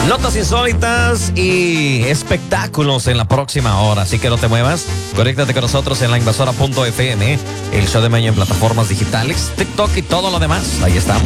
Notas insólitas y espectáculos en la próxima hora. Así que no te muevas. Conéctate con nosotros en lainvasora.fm. El show de Maño en plataformas digitales, TikTok y todo lo demás. Ahí estamos.